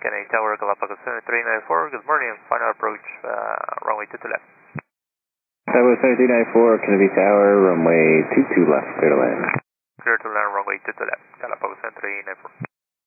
Kennedy Tower, Galapagos 7394, good morning, final approach, runway 22 left. Tower 7394, Kennedy Tower, runway 22 left, clear to land. Clear to land, runway 22 left, Galapagos 7394.